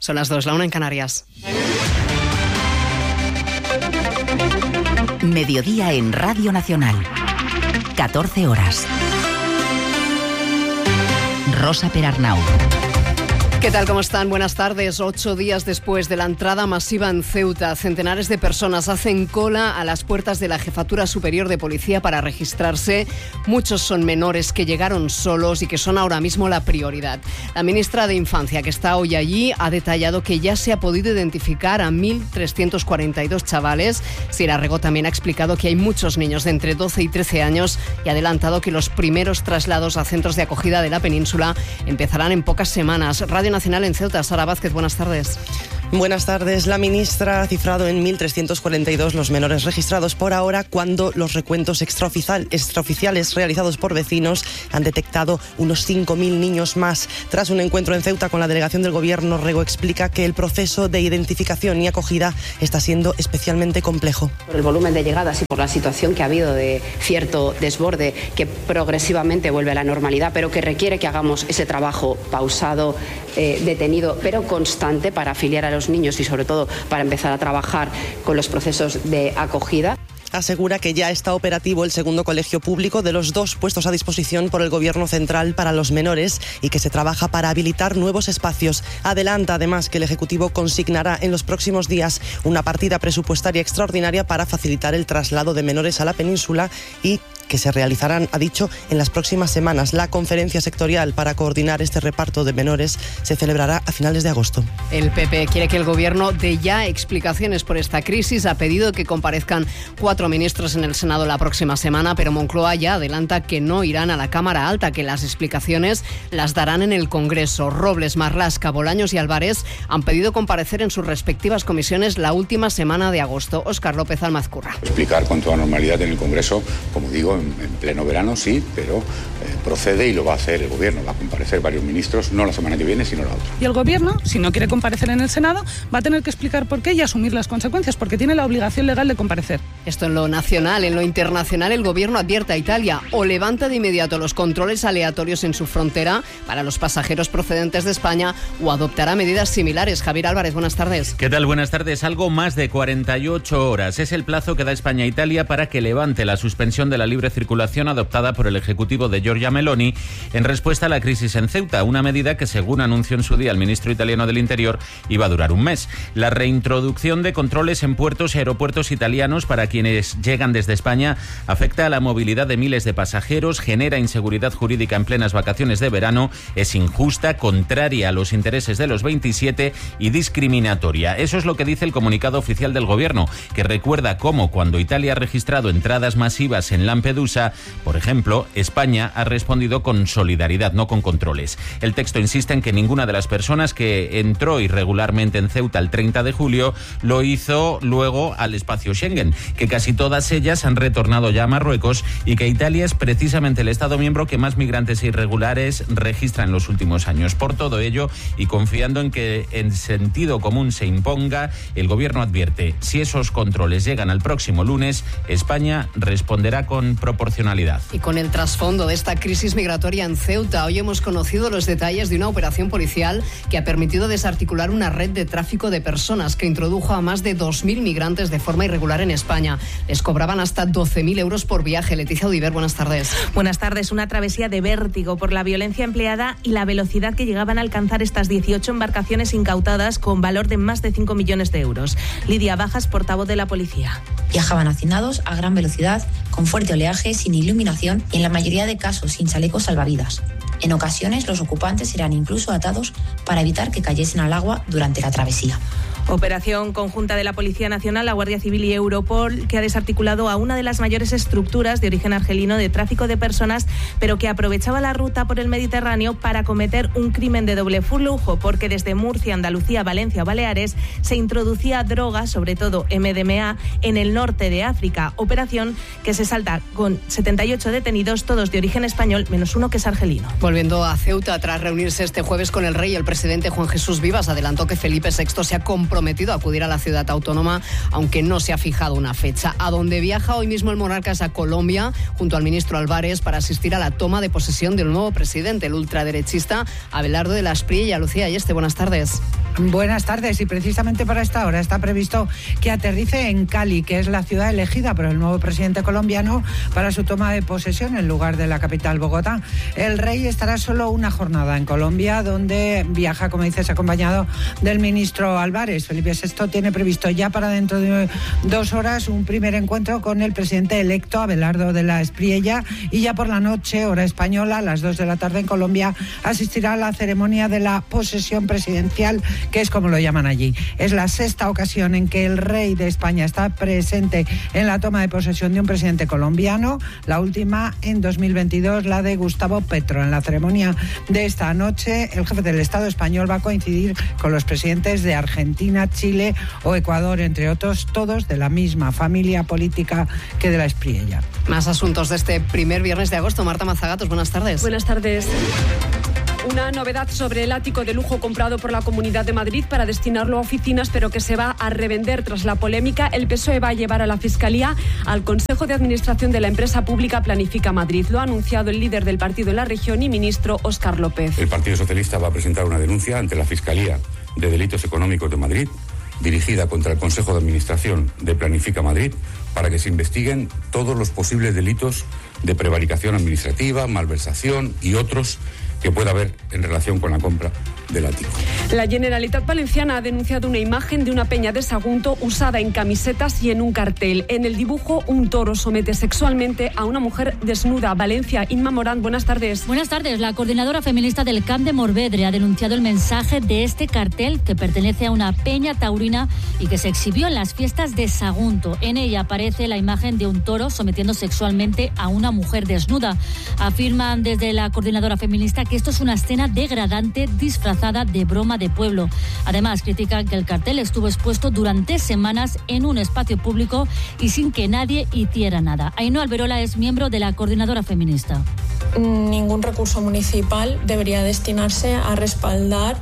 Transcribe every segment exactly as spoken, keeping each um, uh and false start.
Son las dos, la una en Canarias. Mediodía en Radio Nacional. catorce horas. Rosa Perarnau. ¿Qué tal? ¿Cómo están? Buenas tardes. Ocho días después de la entrada masiva en Ceuta, centenares de personas hacen cola a las puertas de la Jefatura Superior de Policía para registrarse. Muchos son menores que llegaron solos y que son ahora mismo la prioridad. La ministra de Infancia, que está hoy allí, ha detallado que ya se ha podido identificar a mil trescientos cuarenta y dos chavales. Sira Rego también ha explicado que hay muchos niños de entre doce y trece años y ha adelantado que los primeros traslados a centros de acogida de la península empezarán en pocas semanas. Radio Nacional en Ceuta. Sara Vázquez, buenas tardes. Buenas tardes. La ministra ha cifrado en mil trescientos cuarenta y dos los menores registrados por ahora, cuando los recuentos extraoficial, extraoficiales realizados por vecinos han detectado unos cinco mil niños más. Tras un encuentro en Ceuta con la delegación del Gobierno, Rego explica que el proceso de identificación y acogida está siendo especialmente complejo. Por el volumen de llegadas y por la situación que ha habido de cierto desborde que progresivamente vuelve a la normalidad, pero que requiere que hagamos ese trabajo pausado, eh, detenido, pero constante para afiliar a los niños y sobre todo para empezar a trabajar con los procesos de acogida. Asegura que ya está operativo el segundo colegio público de los dos puestos a disposición por el Gobierno central para los menores y que se trabaja para habilitar nuevos espacios. Adelanta además que el Ejecutivo consignará en los próximos días una partida presupuestaria extraordinaria para facilitar el traslado de menores a la península y que se realizarán, ha dicho, en las próximas semanas. La conferencia sectorial para coordinar este reparto de menores se celebrará a finales de agosto. El P P quiere que el Gobierno dé ya explicaciones por esta crisis. Ha pedido que comparezcan cuatro ministros en el Senado la próxima semana, pero Moncloa ya adelanta que no irán a la Cámara Alta, que las explicaciones las darán en el Congreso. Robles, Marlaska, Bolaños y Álvarez han pedido comparecer en sus respectivas comisiones la última semana de agosto. Óscar López Almazcurra. Explicar con toda normalidad en el Congreso, como digo, en pleno verano sí, pero eh, procede y lo va a hacer el Gobierno. Va a comparecer varios ministros, no la semana que viene, sino la otra. Y el Gobierno, si no quiere comparecer en el Senado, va a tener que explicar por qué y asumir las consecuencias, porque tiene la obligación legal de comparecer. Esto en lo nacional. En lo internacional, el Gobierno advierte a Italia o levanta de inmediato los controles aleatorios en su frontera para los pasajeros procedentes de España o adoptará medidas similares. Javier Álvarez, buenas tardes. ¿Qué tal? Buenas tardes. Algo más de cuarenta y ocho horas. Es el plazo que da España a Italia para que levante la suspensión de la libre circulación adoptada por el Ejecutivo de Giorgia Meloni en respuesta a la crisis en Ceuta, una medida que, según anunció en su día el ministro italiano del Interior, iba a durar un mes. La reintroducción de controles en puertos y aeropuertos italianos para quienes llegan desde España afecta a la movilidad de miles de pasajeros, genera inseguridad jurídica en plenas vacaciones de verano, es injusta, contraria a los intereses de los veintisiete y discriminatoria. Eso es lo que dice el comunicado oficial del Gobierno, que recuerda cómo cuando Italia ha registrado entradas masivas en Lampedusa, por ejemplo, España ha respondido con solidaridad, no con controles. El texto insiste en que ninguna de las personas que entró irregularmente en Ceuta el treinta de julio lo hizo luego al espacio Schengen, que casi todas ellas han retornado ya a Marruecos y que Italia es precisamente el Estado miembro que más migrantes irregulares registra en los últimos años. Por todo ello, y confiando en que el sentido común se imponga, el Gobierno advierte: si esos controles llegan al próximo lunes, España responderá con proporcionalidad. Y con el trasfondo de esta crisis migratoria en Ceuta, hoy hemos conocido los detalles de una operación policial que ha permitido desarticular una red de tráfico de personas que introdujo a más de dos mil migrantes de forma irregular en España. Les cobraban hasta doce mil euros por viaje. Leticia Odiver, buenas tardes. Buenas tardes. Una travesía de vértigo por la violencia empleada y la velocidad que llegaban a alcanzar estas dieciocho embarcaciones incautadas con valor de más de cinco millones de euros. Lidia Bajas, portavoz de la policía. Viajaban hacinados a gran velocidad, con fuerte oleaje, sin iluminación y en la mayoría de casos sin chalecos salvavidas. En ocasiones los ocupantes eran incluso atados para evitar que cayesen al agua durante la travesía. Operación conjunta de la Policía Nacional, la Guardia Civil y Europol, que ha desarticulado a una de las mayores estructuras de origen argelino de tráfico de personas, pero que aprovechaba la ruta por el Mediterráneo para cometer un crimen de doble flujo, porque desde Murcia, Andalucía, Valencia o Baleares se introducía droga, sobre todo eme de eme a, en el norte de África. Operación que se salta con setenta y ocho detenidos, todos de origen español, menos uno que es argelino. Volviendo a Ceuta, tras reunirse este jueves con el rey, el presidente Juan Jesús Vivas adelantó que Felipe sexto se ha comprometido prometido acudir a la ciudad autónoma, aunque no se ha fijado una fecha. A donde viaja hoy mismo el monarca es a Colombia, junto al ministro Álvarez, para asistir a la toma de posesión del nuevo presidente, el ultraderechista Abelardo de la Espriella. Lucía Ayeste, buenas tardes. Buenas tardes, y precisamente para esta hora está previsto que aterrice en Cali, que es la ciudad elegida por el nuevo presidente colombiano para su toma de posesión en lugar de la capital, Bogotá. El rey estará solo una jornada en Colombia, donde viaja, como dices, acompañado del ministro Álvarez. Felipe sexto tiene previsto ya para dentro de dos horas un primer encuentro con el presidente electo, Abelardo de la Espriella, y ya por la noche, hora española, a las dos de la tarde en Colombia, asistirá a la ceremonia de la posesión presidencial, que es como lo llaman allí. Es la sexta ocasión en que el rey de España está presente en la toma de posesión de un presidente colombiano, la última en dos mil veintidós, la de Gustavo Petro. En la ceremonia de esta noche, el jefe del Estado español va a coincidir con los presidentes de Argentina, Chile o Ecuador, entre otros, todos de la misma familia política que de la Espriella. Más asuntos de este primer viernes de agosto. Marta Mazagatos, buenas tardes. Buenas tardes. Una novedad sobre el ático de lujo comprado por la Comunidad de Madrid para destinarlo a oficinas, pero que se va a revender tras la polémica. El P S O E va a llevar a la Fiscalía al Consejo de Administración de la empresa pública Planifica Madrid. Lo ha anunciado el líder del partido en la región y ministro Óscar López. El Partido Socialista va a presentar una denuncia ante la Fiscalía de Delitos Económicos de Madrid, dirigida contra el Consejo de Administración de Planifica Madrid, para que se investiguen todos los posibles delitos de prevaricación administrativa, malversación y otros que pueda haber en relación con la compra del ático. La Generalitat Valenciana ha denunciado una imagen de una peña de Sagunto usada en camisetas y en un cartel. En el dibujo, un toro somete sexualmente a una mujer desnuda. Valencia, Inma Morán, buenas tardes. Buenas tardes. La coordinadora feminista del Camp de Morvedre ha denunciado el mensaje de este cartel, que pertenece a una peña taurina y que se exhibió en las fiestas de Sagunto. En ella aparece la imagen de un toro sometiendo sexualmente a una mujer desnuda. Afirman desde la coordinadora feminista que esto es una escena degradante disfrazada de broma de pueblo. Además, critican que el cartel estuvo expuesto durante semanas en un espacio público y sin que nadie hiciera nada. Ainhoa Alberola es miembro de la coordinadora feminista. Ningún recurso municipal debería destinarse a respaldar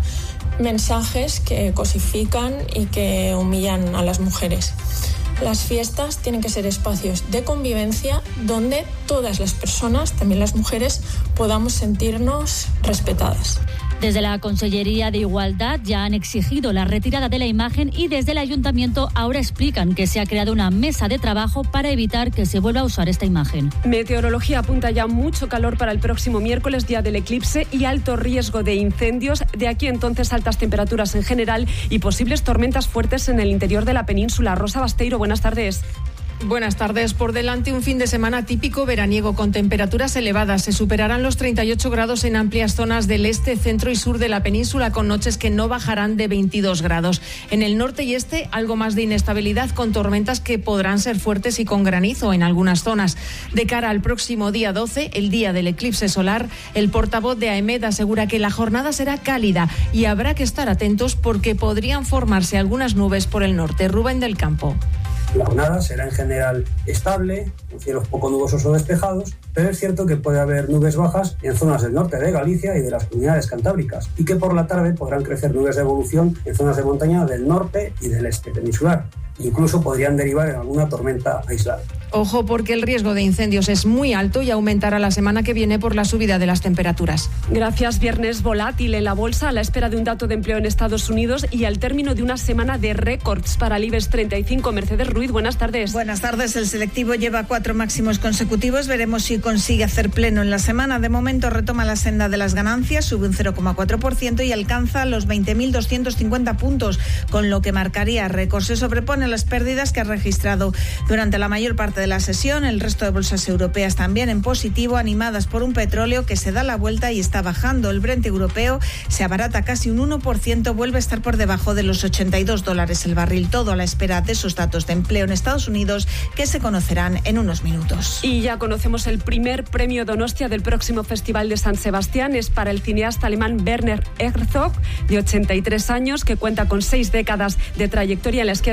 mensajes que cosifican y que humillan a las mujeres. Las fiestas tienen que ser espacios de convivencia donde todas las personas, también las mujeres, podamos sentirnos respetadas. Desde la Consellería de Igualdad ya han exigido la retirada de la imagen y desde el Ayuntamiento ahora explican que se ha creado una mesa de trabajo para evitar que se vuelva a usar esta imagen. Meteorología apunta ya mucho calor para el próximo miércoles, día del eclipse, y alto riesgo de incendios. De aquí entonces altas temperaturas en general y posibles tormentas fuertes en el interior de la península. Rosa Basteiro, buenas tardes. Buenas tardes. Por delante un fin de semana típico veraniego con temperaturas elevadas. Se superarán los treinta y ocho grados en amplias zonas del este, centro y sur de la península, con noches que no bajarán de veintidós grados. En el norte y este, algo más de inestabilidad, con tormentas que podrán ser fuertes y con granizo en algunas zonas. De cara al próximo día doce, el día del eclipse solar, el portavoz de AEMET asegura que la jornada será cálida y habrá que estar atentos porque podrían formarse algunas nubes por el norte. Rubén del Campo. La jornada será en general estable, con cielos poco nubosos o despejados, pero es cierto que puede haber nubes bajas en zonas del norte de Galicia y de las comunidades cantábricas, y que por la tarde podrán crecer nubes de evolución en zonas de montaña del norte y del este peninsular. Incluso podrían derivar en alguna tormenta aislada. Ojo, porque el riesgo de incendios es muy alto y aumentará la semana que viene por la subida de las temperaturas. Gracias. Viernes volátil en la bolsa a la espera de un dato de empleo en Estados Unidos y al término de una semana de récords para el IBEX treinta y cinco. Mercedes Ruiz, buenas tardes. Buenas tardes. El selectivo lleva cuatro máximos consecutivos. Veremos si consigue hacer pleno en la semana. De momento retoma la senda de las ganancias, sube un cero coma cuatro por ciento y alcanza los veinte mil doscientos cincuenta puntos, con lo que marcaría récord. Se sobrepone las pérdidas que ha registrado durante la mayor parte de la sesión. El resto de bolsas europeas también en positivo, animadas por un petróleo que se da la vuelta y está bajando. El Brent europeo se abarata casi un uno por ciento, vuelve a estar por debajo de los ochenta y dos dólares el barril. Todo a la espera de esos datos de empleo en Estados Unidos que se conocerán en unos minutos. Y ya conocemos el primer premio Donostia del próximo Festival de San Sebastián. Es para el cineasta alemán Werner Herzog, de ochenta y tres años, que cuenta con seis décadas de trayectoria en las que ha escrito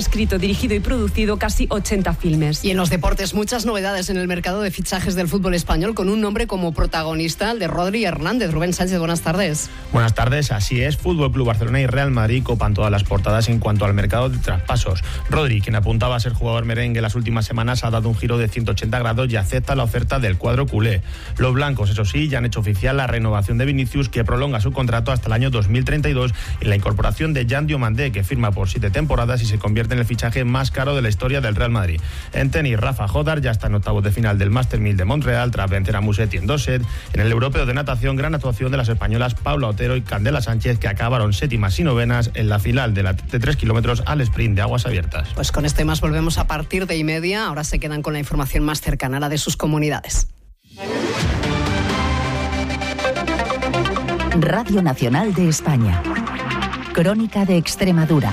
dirigido y producido casi ochenta filmes. Y en los deportes, muchas novedades en el mercado de fichajes del fútbol español, con un nombre como protagonista, el de Rodri Hernández. Rubén Sánchez, buenas tardes. Buenas tardes, así es. Fútbol Club Barcelona y Real Madrid copan todas las portadas en cuanto al mercado de traspasos. Rodri, quien apuntaba a ser jugador merengue las últimas semanas, ha dado un giro de ciento ochenta grados y acepta la oferta del cuadro culé. Los blancos, eso sí, ya han hecho oficial la renovación de Vinicius, que prolonga su contrato hasta el año dos mil treinta y dos, y la incorporación de Jan Diomandé, que firma por siete temporadas y se convierte en el fichaje más caro de la historia del Real Madrid. En tenis, Rafa Jodar ya está en octavos de final del Master mil de Montreal tras vencer a Musetti en dos sets. En el europeo de natación, gran actuación de las españolas Paula Otero y Candela Sánchez, que acabaron séptimas y novenas en la final de la de tres kilómetros al sprint de aguas abiertas. Pues con este más volvemos a partir de y media. Ahora se quedan con la información más cercana a la de sus comunidades. Radio Nacional de España. Crónica de Extremadura.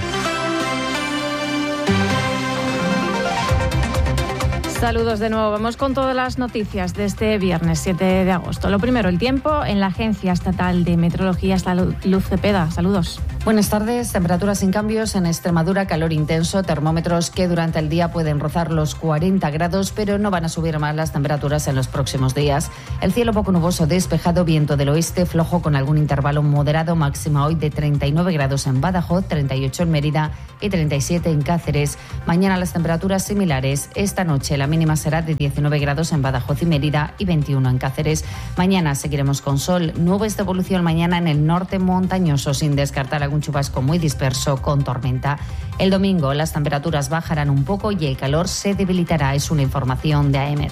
Saludos de nuevo. Vamos con todas las noticias de este viernes siete de agosto. Lo primero, el tiempo en la Agencia Estatal de Meteorología. Está Luz Cepeda. Saludos. Buenas tardes. Temperaturas sin cambios en Extremadura, calor intenso, termómetros que durante el día pueden rozar los cuarenta grados, pero no van a subir más las temperaturas en los próximos días. El cielo poco nuboso, despejado, viento del oeste flojo con algún intervalo moderado, máxima hoy de treinta y nueve grados en Badajoz, treinta y ocho en Mérida y treinta y siete en Cáceres. Mañana las temperaturas similares. Esta noche la mínima será de diecinueve grados en Badajoz y Mérida y veintiuno en Cáceres. Mañana seguiremos con sol, nubes de evolución mañana en el norte montañoso, sin descartar algún chubasco muy disperso con tormenta. El domingo las temperaturas bajarán un poco y el calor se debilitará. Es una información de AEMET.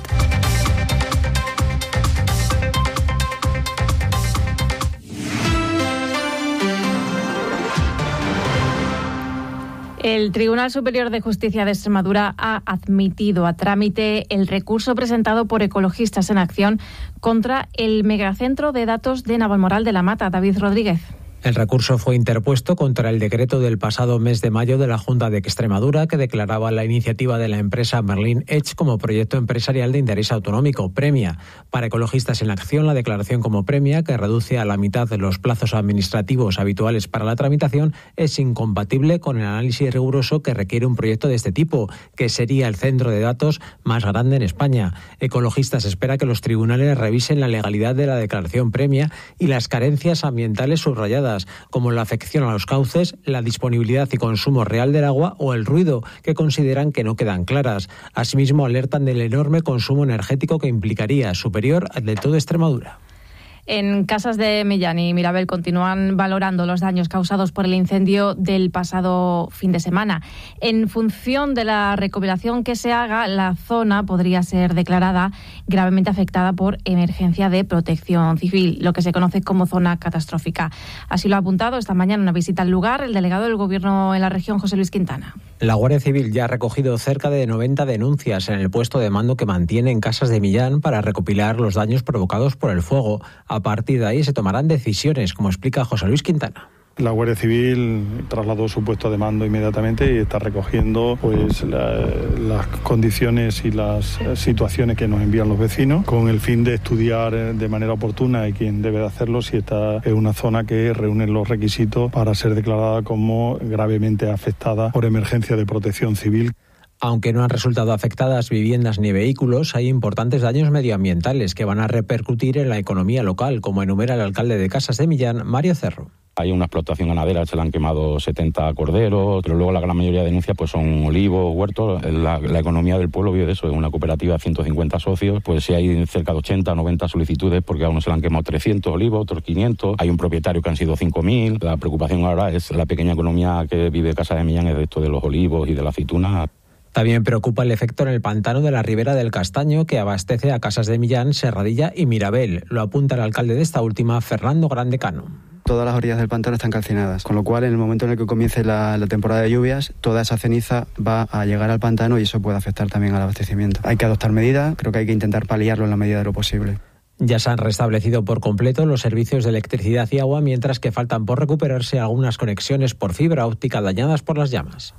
El Tribunal Superior de Justicia de Extremadura ha admitido a trámite el recurso presentado por Ecologistas en Acción contra el megacentro de datos de Navalmoral de la Mata. David Rodríguez. El recurso fue interpuesto contra el decreto del pasado mes de mayo de la Junta de Extremadura, que declaraba la iniciativa de la empresa Merlin Edge como proyecto empresarial de interés autonómico, Premia. Para Ecologistas en Acción, la declaración como Premia, que reduce a la mitad de los plazos administrativos habituales para la tramitación, es incompatible con el análisis riguroso que requiere un proyecto de este tipo, que sería el centro de datos más grande en España. Ecologistas espera que los tribunales revisen la legalidad de la declaración Premia y las carencias ambientales subrayadas, como la afección a los cauces, la disponibilidad y consumo real del agua o el ruido, que consideran que no quedan claras. Asimismo, alertan del enorme consumo energético que implicaría, superior al de toda Extremadura. En Casas de Millán y Mirabel continúan valorando los daños causados por el incendio del pasado fin de semana. En función de la recopilación que se haga, la zona podría ser declarada gravemente afectada por emergencia de protección civil, lo que se conoce como zona catastrófica. Así lo ha apuntado esta mañana en una visita al lugar el delegado del Gobierno en la región, José Luis Quintana. La Guardia Civil ya ha recogido cerca de noventa denuncias en el puesto de mando que mantiene en Casas de Millán para recopilar los daños provocados por el fuego. A partir de ahí se tomarán decisiones, como explica José Luis Quintana. La Guardia Civil trasladó su puesto de mando inmediatamente y está recogiendo pues la, las condiciones y las situaciones que nos envían los vecinos, con el fin de estudiar de manera oportuna, y quien debe de hacerlo, si esta es una zona que reúne los requisitos para ser declarada como gravemente afectada por emergencia de protección civil. Aunque no han resultado afectadas viviendas ni vehículos, hay importantes daños medioambientales que van a repercutir en la economía local, como enumera el alcalde de Casas de Millán, Mario Cerro. Hay una explotación ganadera, se le han quemado setenta corderos, pero luego la gran mayoría de denuncias pues son olivos, huertos. La, la economía del pueblo vive de eso, es una cooperativa de ciento cincuenta socios, pues sí hay cerca de ochenta, noventa solicitudes, porque a uno se le han quemado trescientos olivos, otros quinientos, hay un propietario que han sido cinco mil. La preocupación ahora es la pequeña economía que vive Casa de Millán, es de esto de los olivos y de la aceituna. También preocupa el efecto en el pantano de la Ribera del Castaño, que abastece a Casas de Millán, Serradilla y Mirabel. Lo apunta el alcalde de esta última, Fernando Grandecano. Todas las orillas del pantano están calcinadas, con lo cual en el momento en el que comience la, la temporada de lluvias, toda esa ceniza va a llegar al pantano y eso puede afectar también al abastecimiento. Hay que adoptar medidas, creo que hay que intentar paliarlo en la medida de lo posible. Ya se han restablecido por completo los servicios de electricidad y agua, mientras que faltan por recuperarse algunas conexiones por fibra óptica dañadas por las llamas.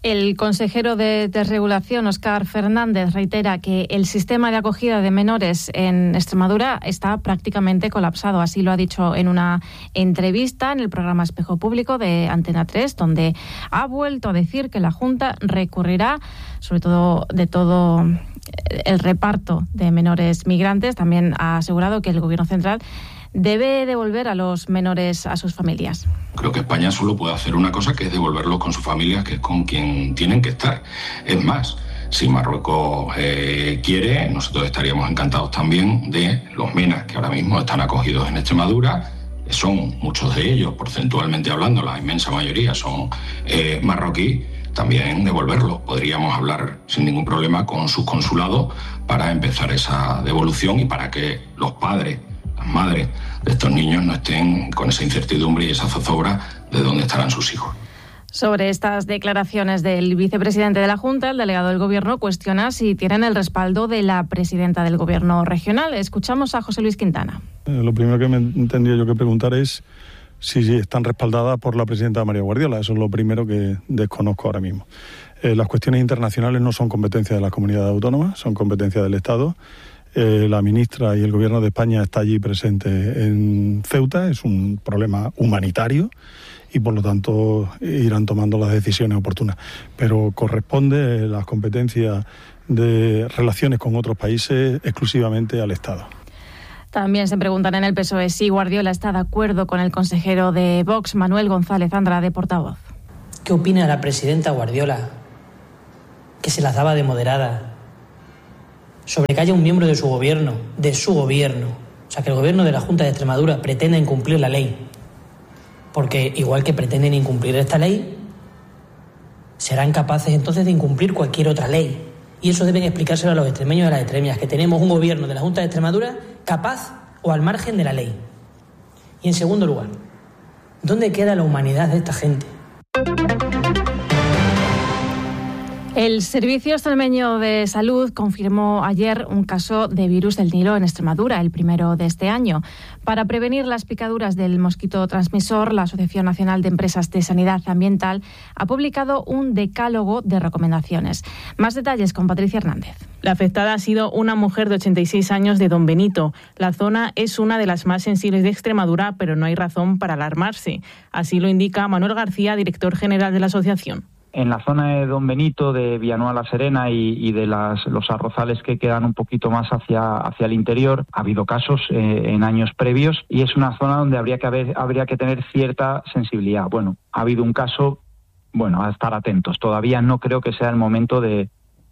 El consejero de Desregulación, Óscar Fernández, reitera que el sistema de acogida de menores en Extremadura está prácticamente colapsado. Así lo ha dicho en una entrevista en el programa Espejo Público de Antena tres, donde ha vuelto a decir que la Junta recurrirá, sobre todo de todo el reparto de menores migrantes. También ha asegurado que el Gobierno central debe devolver a los menores a sus familias. Creo que España solo puede hacer una cosa, que es devolverlos con sus familias, que es con quien tienen que estar. Es más, si Marruecos eh, quiere, nosotros estaríamos encantados también de los MENA, que ahora mismo están acogidos en Extremadura. Son muchos de ellos, porcentualmente hablando, la inmensa mayoría son eh, marroquíes. También devolverlos. Podríamos hablar sin ningún problema con sus consulados para empezar esa devolución y para que los padres, madres de estos niños no estén con esa incertidumbre y esa zozobra de dónde estarán sus hijos. Sobre estas declaraciones del vicepresidente de la Junta, el delegado del Gobierno cuestiona si tienen el respaldo de la presidenta del Gobierno regional. Escuchamos a José Luis Quintana. Eh, lo primero que me tendría yo que preguntar es si están respaldadas por la presidenta María Guardiola. Eso es lo primero que desconozco ahora mismo. Eh, las cuestiones internacionales no son competencia de las comunidades autónomas, son competencia del Estado. Eh, la ministra y el Gobierno de España está allí presente en Ceuta. Es un problema humanitario y por lo tanto irán tomando las decisiones oportunas. Pero corresponde las competencias de relaciones con otros países exclusivamente al Estado. También se preguntan en el P S O E si Guardiola está de acuerdo con el consejero de Vox, Manuel González Andrade, portavoz. ¿Qué opina la presidenta Guardiola, que se las daba de moderada, sobre que haya un miembro de su gobierno, de su gobierno, o sea, que el gobierno de la Junta de Extremadura pretenda incumplir la ley? Porque igual que pretenden incumplir esta ley, serán capaces entonces de incumplir cualquier otra ley. Y eso deben explicárselo a los extremeños y a las extremeñas, que tenemos un gobierno de la Junta de Extremadura capaz o al margen de la ley. Y en segundo lugar, ¿dónde queda la humanidad de esta gente? El Servicio Extremeño de Salud confirmó ayer un caso de virus del Nilo en Extremadura, el primero de este año. Para prevenir las picaduras del mosquito transmisor, la Asociación Nacional de Empresas de Sanidad Ambiental ha publicado un decálogo de recomendaciones. Más detalles con Patricia Hernández. La afectada ha sido una mujer de ochenta y seis años de Don Benito. La zona es una de las más sensibles de Extremadura, pero no hay razón para alarmarse. Así lo indica Manuel García, director general de la asociación. En la zona de Don Benito, de Villanueva la Serena y, y de las, los arrozales que quedan un poquito más hacia, hacia el interior, ha habido casos eh, en años previos y es una zona donde habría que, haber, habría que tener cierta sensibilidad. Bueno, ha habido un caso, bueno, a estar atentos. Todavía no creo que sea el momento de,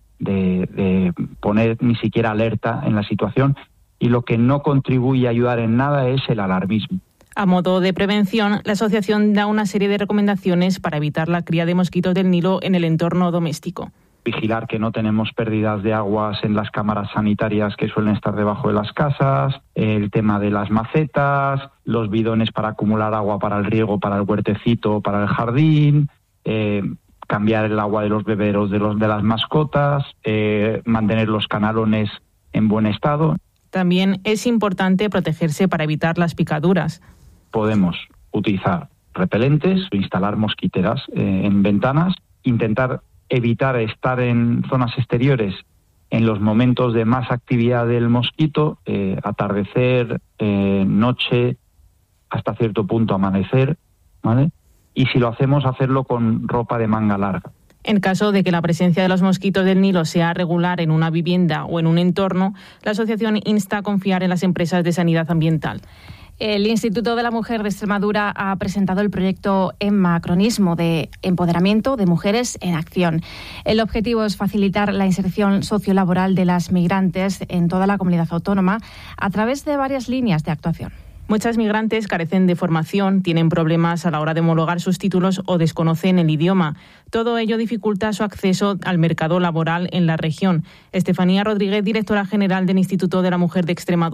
de, de poner ni siquiera alerta en la situación y lo que no contribuye a ayudar en nada es el alarmismo. A modo de prevención, la asociación da una serie de recomendaciones para evitar la cría de mosquitos del Nilo en el entorno doméstico. Vigilar que no tenemos pérdidas de aguas en las cámaras sanitarias que suelen estar debajo de las casas, el tema de las macetas, los bidones para acumular agua para el riego, para el huertecito, para el jardín, eh, cambiar el agua de los beberos de, los, de las mascotas, eh, mantener los canalones en buen estado. También es importante protegerse para evitar las picaduras. Podemos utilizar repelentes, instalar mosquiteras eh, en ventanas, intentar evitar estar en zonas exteriores en los momentos de más actividad del mosquito, eh, atardecer, eh, noche, hasta cierto punto amanecer, ¿vale? Y si lo hacemos, hacerlo con ropa de manga larga. En caso de que la presencia de los mosquitos del Nilo sea regular en una vivienda o en un entorno, la asociación insta a confiar en las empresas de sanidad ambiental. El Instituto de la Mujer de Extremadura ha presentado el proyecto Emmacronismo, de empoderamiento de mujeres en acción. El objetivo es facilitar la inserción sociolaboral de las migrantes en toda la comunidad autónoma a través de varias líneas de actuación. Muchas migrantes carecen de formación, tienen problemas a la hora de homologar sus títulos o desconocen el idioma. Todo ello dificulta su acceso al mercado laboral en la región. Estefanía Rodríguez, directora general del Instituto de la Mujer de Extremadura.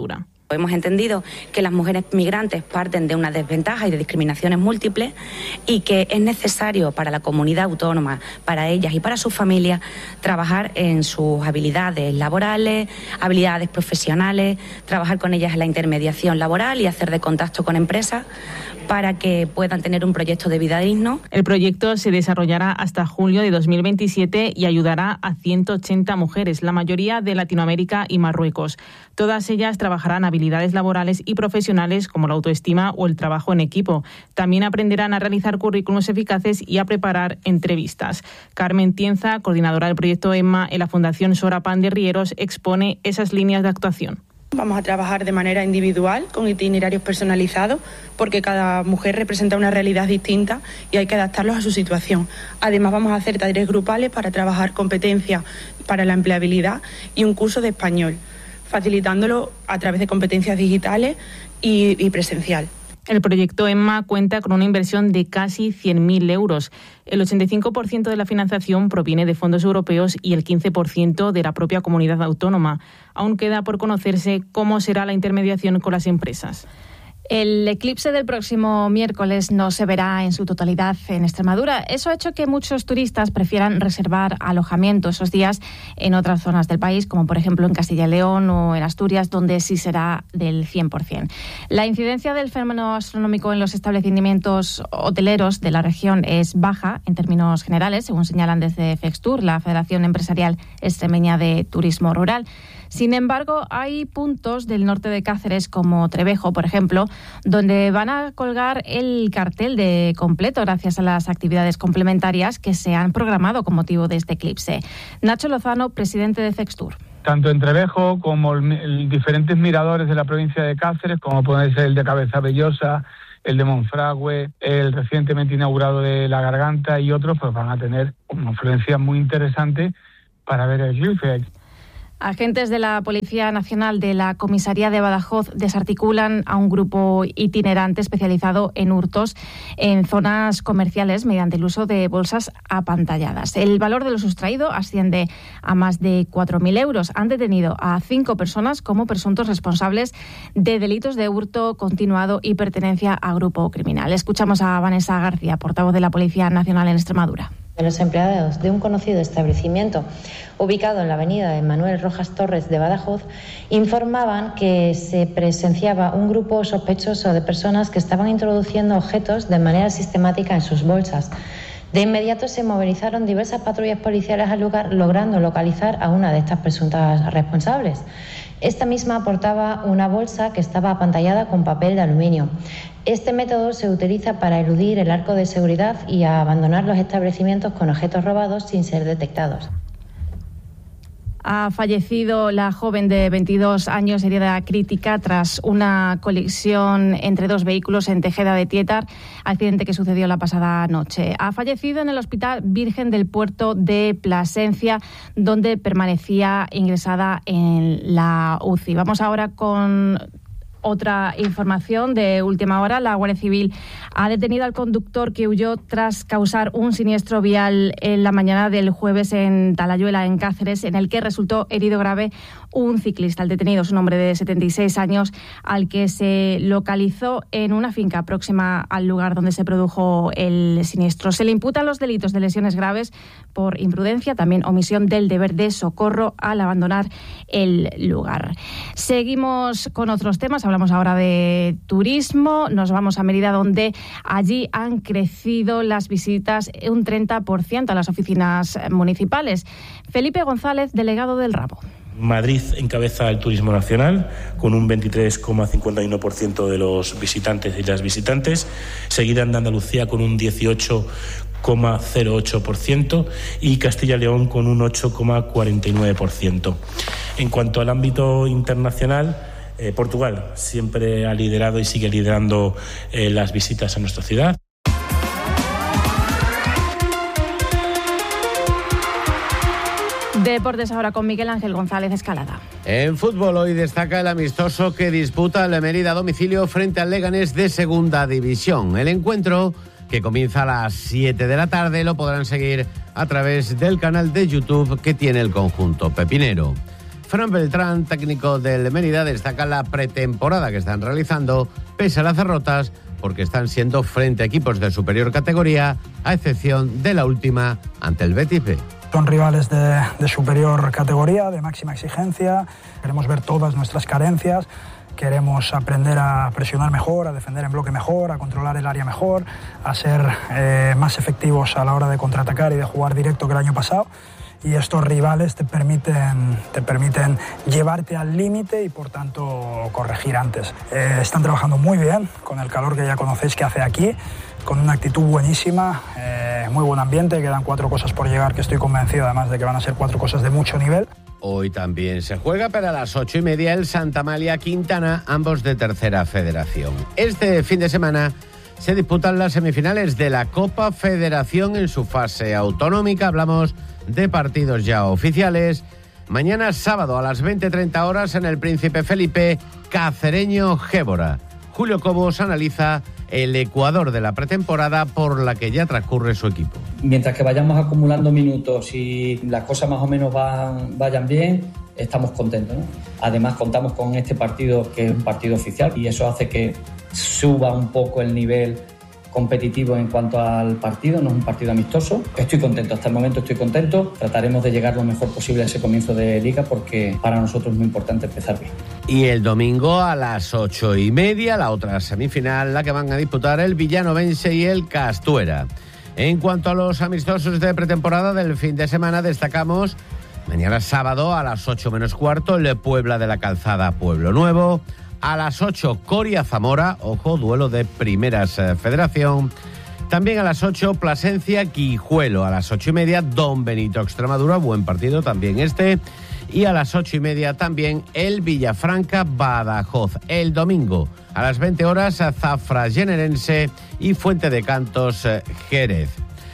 Hemos entendido que las mujeres migrantes parten de una desventaja y de discriminaciones múltiples y que es necesario para la comunidad autónoma, para ellas y para sus familias, trabajar en sus habilidades laborales, habilidades profesionales, trabajar con ellas en la intermediación laboral y hacer de contacto con empresas para que puedan tener un proyecto de vida digno. El proyecto se desarrollará hasta julio de dos mil veintisiete y ayudará a ciento ochenta mujeres, la mayoría de Latinoamérica y Marruecos. Todas ellas trabajarán habilidades laborales y profesionales como la autoestima o el trabajo en equipo. También aprenderán a realizar currículums eficaces y a preparar entrevistas. Carmen Tienza, coordinadora del proyecto Emma en la Fundación Sora Pan de Rieros, expone esas líneas de actuación. Vamos a trabajar de manera individual, con itinerarios personalizados, porque cada mujer representa una realidad distinta y hay que adaptarlos a su situación. Además, vamos a hacer talleres grupales para trabajar competencias para la empleabilidad y un curso de español, facilitándolo a través de competencias digitales y, y presencial. El proyecto Emma cuenta con una inversión de casi cien mil euros. El ochenta y cinco por ciento de la financiación proviene de fondos europeos y el quince por ciento de la propia comunidad autónoma. Aún queda por conocerse cómo será la intermediación con las empresas. El eclipse del próximo miércoles no se verá en su totalidad en Extremadura. Eso ha hecho que muchos turistas prefieran reservar alojamiento esos días en otras zonas del país, como por ejemplo en Castilla y León o en Asturias, donde sí será del cien por ciento. La incidencia del fenómeno astronómico en los establecimientos hoteleros de la región es baja en términos generales, según señalan desde Fextur, la Federación Empresarial Extremeña de Turismo Rural. Sin embargo, hay puntos del norte de Cáceres, como Trevejo, por ejemplo, donde van a colgar el cartel de completo gracias a las actividades complementarias que se han programado con motivo de este eclipse. Nacho Lozano, presidente de Fextur. Tanto en Trevejo como en diferentes miradores de la provincia de Cáceres, como puede ser el de Cabezabellosa, el de Monfragüe, el recientemente inaugurado de La Garganta y otros, pues van a tener una influencia muy interesante para ver el eclipse. Agentes de la Policía Nacional de la Comisaría de Badajoz desarticulan a un grupo itinerante especializado en hurtos en zonas comerciales mediante el uso de bolsas apantalladas. El valor de lo sustraído asciende a más de cuatro mil euros. Han detenido a cinco personas como presuntos responsables de delitos de hurto continuado y pertenencia a grupo criminal. Escuchamos a Vanessa García, portavoz de la Policía Nacional en Extremadura. De los empleados de un conocido establecimiento ubicado en la avenida de Manuel Rojas Torres de Badajoz informaban que se presenciaba un grupo sospechoso de personas que estaban introduciendo objetos de manera sistemática en sus bolsas. De inmediato se movilizaron diversas patrullas policiales al lugar, logrando localizar a una de estas presuntas responsables. Esta misma portaba una bolsa que estaba apantallada con papel de aluminio. Este método se utiliza para eludir el arco de seguridad y a abandonar los establecimientos con objetos robados sin ser detectados. Ha fallecido la joven de veintidós años herida crítica tras una colisión entre dos vehículos en Tejeda de Tietar, accidente que sucedió la pasada noche. Ha fallecido en el Hospital Virgen del Puerto de Plasencia, donde permanecía ingresada en la U C I. Vamos ahora con otra información de última hora. La Guardia Civil ha detenido al conductor que huyó tras causar un siniestro vial en la mañana del jueves en Talayuela, en Cáceres, en el que resultó herido grave un ciclista. El detenido es un hombre de setenta y seis años al que se localizó en una finca próxima al lugar donde se produjo el siniestro. Se le imputan los delitos de lesiones graves por imprudencia, también omisión del deber de socorro al abandonar el lugar. Seguimos con otros temas. Hablamos ahora de turismo. Nos vamos a Mérida, donde allí han crecido las visitas un treinta por ciento a las oficinas municipales. Felipe González, delegado del Rabo. Madrid encabeza el turismo nacional con un veintitrés coma cincuenta y uno por ciento de los visitantes y las visitantes, seguida de Andalucía con un dieciocho coma cero ocho por ciento y Castilla y León con un ocho coma cuarenta y nueve por ciento. En cuanto al ámbito internacional, eh, Portugal siempre ha liderado y sigue liderando eh, las visitas a nuestra ciudad. Deportes ahora con Miguel Ángel González Escalada. En fútbol hoy destaca el amistoso que disputa el Mérida a domicilio frente al Leganés de Segunda División. El encuentro, que comienza a las siete de la tarde, lo podrán seguir a través del canal de YouTube que tiene el conjunto pepinero. Fran Beltrán, técnico del Mérida, destaca la pretemporada que están realizando, pese a las derrotas, porque están siendo frente a equipos de superior categoría, a excepción de la última ante el Betis B. Son rivales de, de superior categoría, de máxima exigencia. Queremos ver todas nuestras carencias. Queremos aprender a presionar mejor, a defender en bloque mejor, a controlar el área mejor, a ser eh, más efectivos a la hora de contraatacar y de jugar directo que el año pasado. Y estos rivales te permiten, te permiten llevarte al límite y, por tanto, corregir antes. Eh, están trabajando muy bien, con el calor que ya conocéis que hace aquí, con una actitud buenísima, eh, muy buen ambiente. Quedan cuatro cosas por llegar que estoy convencido, además de que van a ser cuatro cosas de mucho nivel. Hoy también se juega, pero a las ocho y media el Santa Amalia Quintana, ambos de Tercera Federación. Este fin de semana se disputan las semifinales de la Copa Federación en su fase autonómica. Hablamos de partidos ya oficiales. Mañana sábado a las veinte treinta horas en el Príncipe Felipe, Cacereño Gébora. Julio Cobos analiza el Ecuador de la pretemporada por la que ya transcurre su equipo. Mientras que vayamos acumulando minutos y las cosas más o menos van, vayan bien, estamos contentos, ¿no? Además contamos con este partido, que es un partido oficial, y eso hace que suba un poco el nivel competitivo en cuanto al partido. No es un partido amistoso. Estoy contento, hasta el momento estoy contento. Trataremos de llegar lo mejor posible a ese comienzo de liga, porque para nosotros es muy importante empezar bien. Y el domingo a las ocho y media, la otra semifinal, la que van a disputar el Villanovense y el Castuera. En cuanto a los amistosos de pretemporada del fin de semana, destacamos mañana sábado a las ocho menos cuarto el Puebla de la Calzada Pueblo Nuevo. A las ocho, Coria Zamora, ojo, duelo de Primeras eh, Federación. También a las ocho, Plasencia Guijuelo. A las ocho y media, Don Benito Extremadura, buen partido también este. Y a las ocho y media también el Villafranca Badajoz. El domingo a las veinte horas, Zafra Generense y Fuente de Cantos eh, Jerez.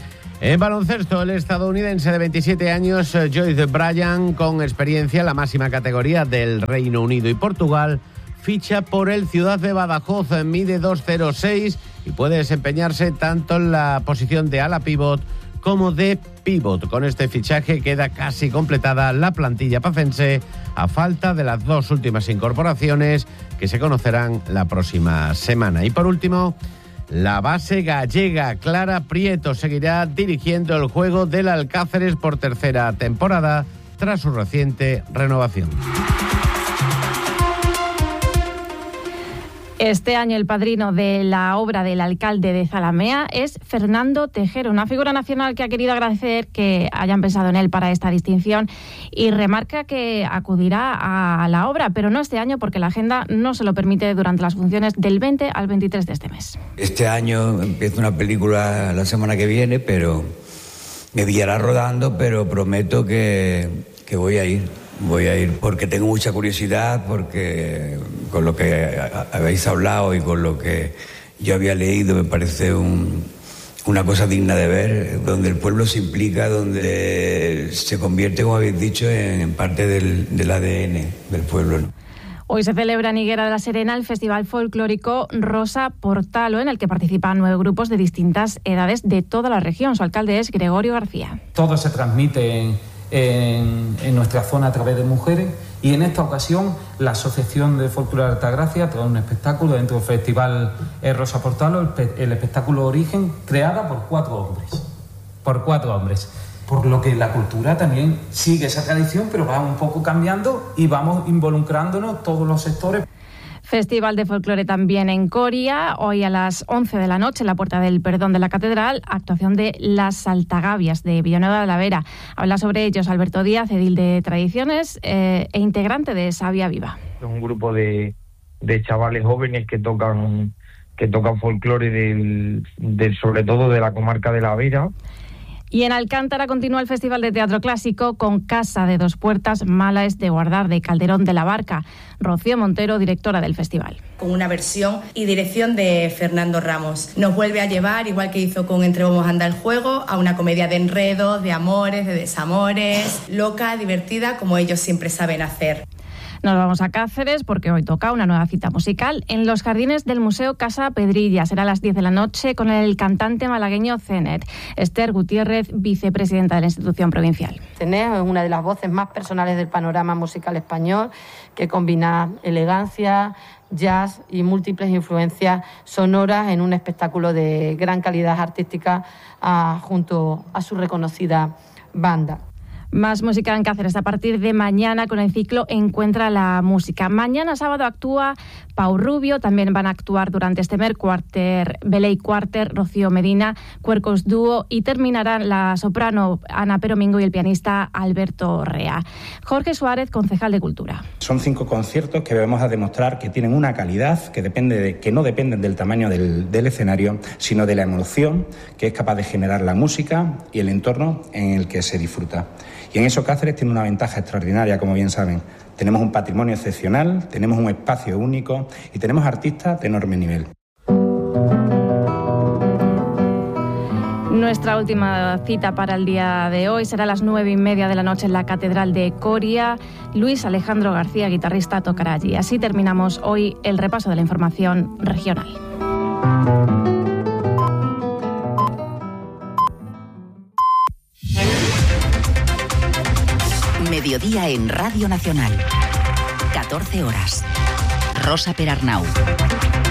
En baloncesto, el estadounidense de veintisiete años, Joyce Bryan, con experiencia en la máxima categoría del Reino Unido y Portugal, ficha por el Ciudad de Badajoz, mide dos cero seis y puede desempeñarse tanto en la posición de ala pívot como de pívot. Con este fichaje queda casi completada la plantilla pacense, a falta de las dos últimas incorporaciones que se conocerán la próxima semana. Y por último, la base gallega Clara Prieto seguirá dirigiendo el juego del Alcáceres por tercera temporada tras su reciente renovación. Este año el padrino de la obra del alcalde de Zalamea es Fernando Tejero, una figura nacional que ha querido agradecer que hayan pensado en él para esta distinción, y remarca que acudirá a la obra, pero no este año porque la agenda no se lo permite durante las funciones del veinte al veintitrés de este mes. Este año empieza una película la semana que viene, pero me pillará rodando, pero prometo que, que voy a ir. Voy a ir porque tengo mucha curiosidad, porque con lo que habéis hablado y con lo que yo había leído me parece un, una cosa digna de ver, donde el pueblo se implica, donde se convierte, como habéis dicho, en parte del, del A D N del pueblo, ¿no? Hoy se celebra en Higuera de la Serena el Festival Folclórico Rosa Portalo, en el que participan nueve grupos de distintas edades de toda la región. Su alcalde es Gregorio García. Todo se transmite en... En, en nuestra zona a través de mujeres, y en esta ocasión la Asociación de Folclore de Altagracia trae un espectáculo dentro del Festival Rosa Portalo, el, el espectáculo Origen, creada por cuatro hombres, por cuatro hombres. Por lo que la cultura también sigue esa tradición, pero va un poco cambiando y vamos involucrándonos todos los sectores. Festival de Folclore también en Coria, hoy a las once de la noche en la Puerta del Perdón de la Catedral, actuación de Las Saltagavias de Villanueva de la Vera. Habla sobre ellos Alberto Díaz, edil de Tradiciones eh, e integrante de Sabia Viva. Es un grupo de, de chavales jóvenes que tocan que tocan folclore del, del, sobre todo de la comarca de la Vera. Y en Alcántara continúa el Festival de Teatro Clásico con Casa de Dos Puertas, Mala es de Guardar, de Calderón de la Barca. Rocío Montero, directora del festival. Con una versión y dirección de Fernando Ramos. Nos vuelve a llevar, igual que hizo con Entre Vamos Anda el Juego, a una comedia de enredos, de amores, de desamores, loca, divertida, como ellos siempre saben hacer. Nos vamos a Cáceres porque hoy toca una nueva cita musical en los jardines del Museo Casa Pedrilla. Será a las diez de la noche con el cantante malagueño Zenet. Esther Gutiérrez, vicepresidenta de la institución provincial. Zenet es una de las voces más personales del panorama musical español, que combina elegancia, jazz y múltiples influencias sonoras en un espectáculo de gran calidad artística uh, junto a su reconocida banda. Más música en Cáceres a partir de mañana con el ciclo Encuentra la Música. Mañana sábado actúa Pau Rubio, también van a actuar durante este mes Quarter, Beley Quarter, Rocío Medina, Cuercos Dúo y terminarán la soprano Ana Peromingo y el pianista Alberto Rea. Jorge Suárez, concejal de Cultura. Son cinco conciertos que vamos a demostrar que tienen una calidad que, depende de, que no dependen del tamaño del, del escenario, sino de la emoción que es capaz de generar la música y el entorno en el que se disfruta. Y en eso Cáceres tiene una ventaja extraordinaria, como bien saben. Tenemos un patrimonio excepcional, tenemos un espacio único y tenemos artistas de enorme nivel. Nuestra última cita para el día de hoy será a las nueve y media de la noche en la Catedral de Coria. Luis Alejandro García, guitarrista, tocará allí. Así terminamos hoy el repaso de la información regional. Mediodía en Radio Nacional. catorce horas. Rosa Perarnau.